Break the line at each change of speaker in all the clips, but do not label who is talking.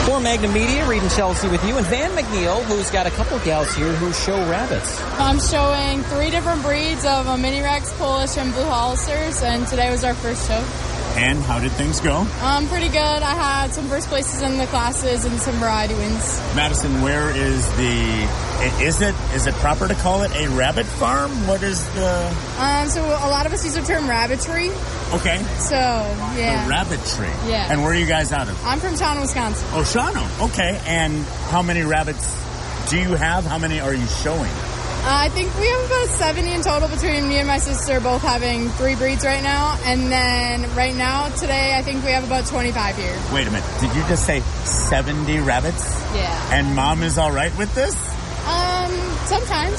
For Magnum Media, Reed and Chelsea with you, and Van McNeil, who's got a couple gals here who show rabbits.
I'm showing 3 different breeds of Mini Rex, Polish, and Blue Hollisters, and today was our first show.
And how did things go?
Pretty good. I had some first places in the classes and some variety wins.
Madison, where is is it proper to call it a rabbit farm? What is the...
So a lot of us use the term rabbitry.
Okay.
So, yeah.
The rabbitry.
Yeah.
And where are you guys out of?
I'm from Shawano, Wisconsin.
Oh, Shawano. Okay. And how many rabbits do you have? How many are you showing?
I think we have about 70 in total between me and my sister, both having 3 breeds right now. And then right now, today, I think we have about 25 here.
Wait a minute. Did you just say 70 rabbits?
Yeah.
And Mom is all right with this?
Sometimes.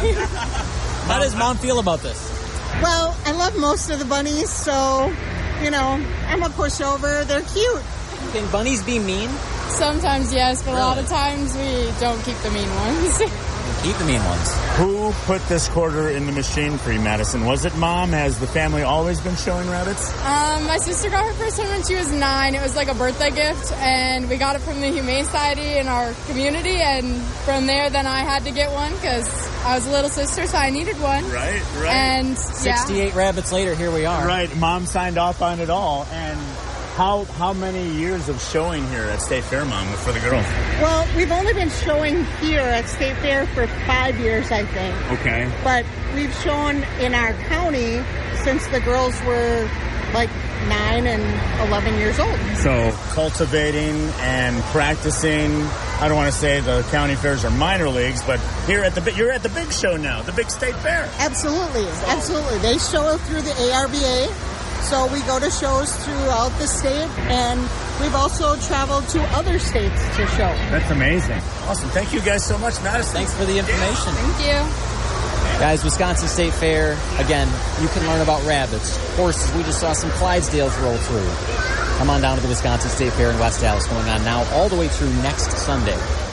How does Mom feel about this?
Well, I love most of the bunnies, so, I'm a pushover. They're cute.
Can bunnies be mean?
Sometimes, yes, but a lot of times we don't keep the mean ones.
Keep the mean ones.
Who put this quarter in the machine for you, Madison? Was it Mom? Has the family always been showing rabbits?
My sister got her first one when she was 9. It was like a birthday gift, and we got it from the Humane Society in our community, and from there, then I had to get one because I was a little sister, so I needed one.
Right.
And,
68 rabbits later, here we are.
Right. Mom signed off on it all, and... How many years of showing here at State Fair, Mom, for the girls?
Well, we've only been showing here at State Fair for 5 years, I think.
Okay.
But we've shown in our county since the girls were like 9 and 11 years old.
So cultivating and practicing. I don't want to say the county fairs are minor leagues, but you're at the big show now, the big State Fair.
Absolutely. They show through the ARBA. So we go to shows throughout the state, and we've also traveled to other states to show.
That's amazing. Awesome. Thank you guys so much, Madison.
Thanks for the information.
Thank you.
Guys, Wisconsin State Fair, again, you can learn about rabbits, horses. We just saw some Clydesdales roll through. Come on down to the Wisconsin State Fair in West Allis, going on now all the way through next Sunday.